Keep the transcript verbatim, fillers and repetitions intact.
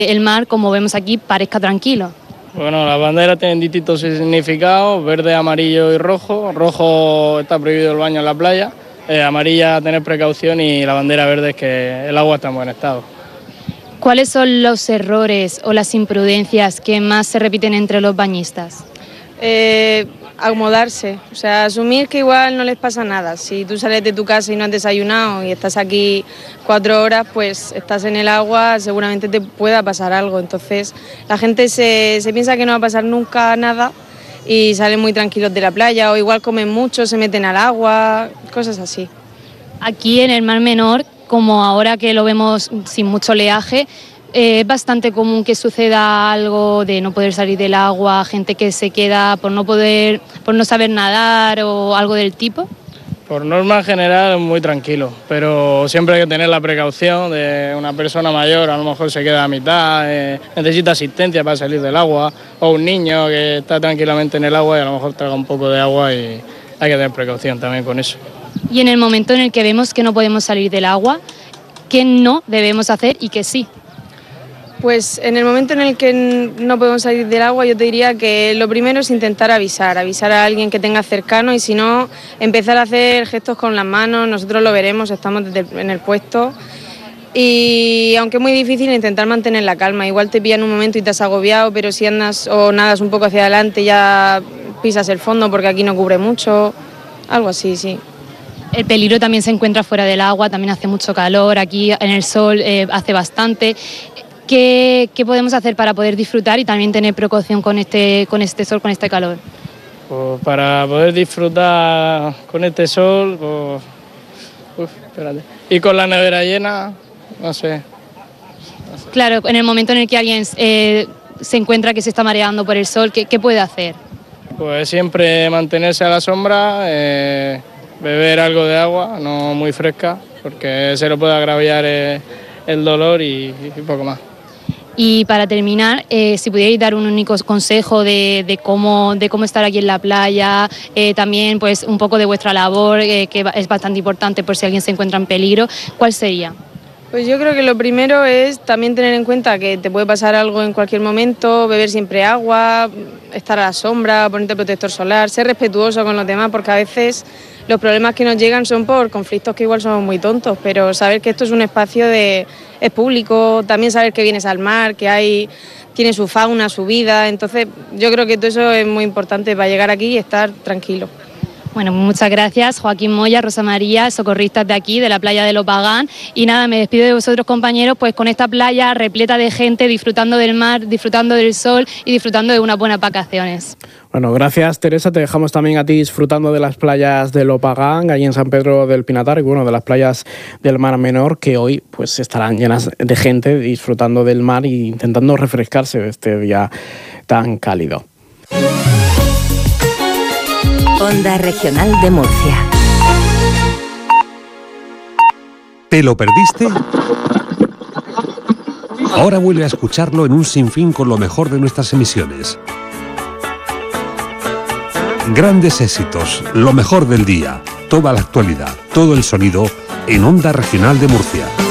el mar, como vemos aquí, parezca tranquilo. Bueno, las banderas tienen distintos significados, verde, amarillo y rojo. Rojo está prohibido el baño en la playa, eh, amarilla tener precaución y la bandera verde es que el agua está en buen estado. ¿Cuáles son los errores o las imprudencias que más se repiten entre los bañistas? Eh, acomodarse, o sea, asumir que igual no les pasa nada. Si tú sales de tu casa y no has desayunado y estás aquí cuatro horas, pues estás en el agua, seguramente te pueda pasar algo. Entonces la gente se, se piensa que no va a pasar nunca nada y salen muy tranquilos de la playa, o igual comen mucho, se meten al agua, cosas así. Aquí en el Mar Menor, como ahora que lo vemos sin mucho oleaje, eh, es bastante común que suceda algo de no poder salir del agua, gente que se queda por no poder, por no saber nadar o algo del tipo. Por norma general muy tranquilo, pero siempre hay que tener la precaución de una persona mayor, a lo mejor se queda a mitad, eh, necesita asistencia para salir del agua, o un niño que está tranquilamente en el agua y a lo mejor traga un poco de agua y hay que tener precaución también con eso. Y en el momento en el que vemos que no podemos salir del agua, ¿qué no debemos hacer y qué sí? Pues en el momento en el que no podemos salir del agua, yo te diría que lo primero es intentar avisar, avisar a alguien que tenga cercano, y si no, empezar a hacer gestos con las manos. Nosotros lo veremos, estamos desde en el puesto, y aunque es muy difícil, intentar mantener la calma. Igual te pilla en un momento y te has agobiado, pero si andas o nadas un poco hacia adelante ya pisas el fondo porque aquí no cubre mucho, algo así, sí. El peligro también se encuentra fuera del agua, también hace mucho calor, aquí en el sol eh, hace bastante. ¿Qué, ¿Qué podemos hacer para poder disfrutar y también tener precaución con este, con este sol, con este calor? Pues para poder disfrutar con este sol, pues, uf, espérate. Y con la nevera llena, no sé. no sé. Claro, en el momento en el que alguien eh, se encuentra que se está mareando por el sol, ¿qué, qué puede hacer? Pues siempre mantenerse a la sombra, eh, beber algo de agua, no muy fresca, porque se lo puede agraviar eh, el dolor y, y poco más. Y para terminar, eh, si pudierais dar un único consejo de, de, cómo, de cómo estar aquí en la playa, eh, también pues un poco de vuestra labor, eh, que es bastante importante por si alguien se encuentra en peligro, ¿cuál sería? Pues yo creo que lo primero es también tener en cuenta que te puede pasar algo en cualquier momento, beber siempre agua, estar a la sombra, ponerte protector solar, ser respetuoso con los demás, porque a veces los problemas que nos llegan son por conflictos que igual somos muy tontos, pero saber que esto es un espacio de es público, también saber que vienes al mar, que hay tiene su fauna, su vida, entonces yo creo que todo eso es muy importante para llegar aquí y estar tranquilo. Bueno, muchas gracias, Joaquín Moya, Rosa María, socorristas de aquí, de la playa de Lopagán. Y nada, me despido de vosotros, compañeros, pues con esta playa repleta de gente, disfrutando del mar, disfrutando del sol y disfrutando de unas buenas vacaciones. Bueno, gracias, Teresa. Te dejamos también a ti disfrutando de las playas de Lopagán, allí en San Pedro del Pinatar, y bueno, de las playas del Mar Menor, que hoy pues estarán llenas de gente disfrutando del mar e intentando refrescarse de este día tan cálido. Onda Regional de Murcia. ¿Te lo perdiste? Ahora vuelve a escucharlo en un sinfín con lo mejor de nuestras emisiones. Grandes éxitos, lo mejor del día, toda la actualidad, todo el sonido en Onda Regional de Murcia.